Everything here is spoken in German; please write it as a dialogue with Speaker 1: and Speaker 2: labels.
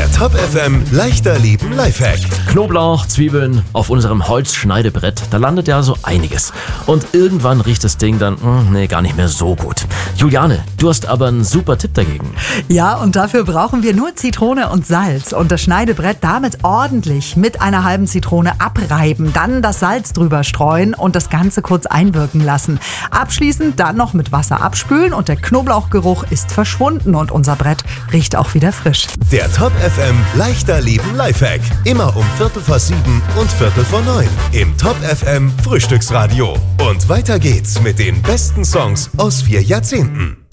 Speaker 1: Der Top FM leichter Leben Lifehack.
Speaker 2: Knoblauch, Zwiebeln auf unserem Holzschneidebrett, da landet ja so einiges. Und irgendwann riecht das Ding dann, gar nicht mehr so gut. Juliane, du hast aber einen super Tipp dagegen.
Speaker 3: Ja, und dafür brauchen wir nur Zitrone und Salz und das Schneidebrett damit ordentlich mit einer halben Zitrone abreiben, dann das Salz drüber streuen und das Ganze kurz einwirken lassen. Abschließend dann noch mit Wasser abspülen und der Knoblauchgeruch ist verschwunden und unser Brett riecht auch wieder frisch.
Speaker 1: Der Top FM leichter Leben Lifehack. Immer um 6:45 und 8:45 im Top FM Frühstücksradio. Und weiter geht's mit den besten Songs aus 4 Jahrzehnten.